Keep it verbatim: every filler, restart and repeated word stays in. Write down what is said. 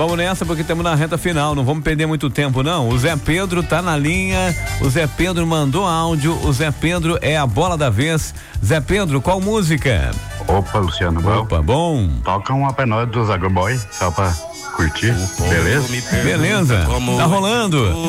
Vamos nessa porque estamos na reta final, não vamos perder muito tempo não. O Zé Pedro tá na linha, o Zé Pedro mandou áudio, o Zé Pedro é a bola da vez. Zé Pedro, qual música? Opa, Luciano, bom? Opa, bom. Toca uma pra nós dos Agroboy, só pra curtir, beleza? Beleza, tá rolando.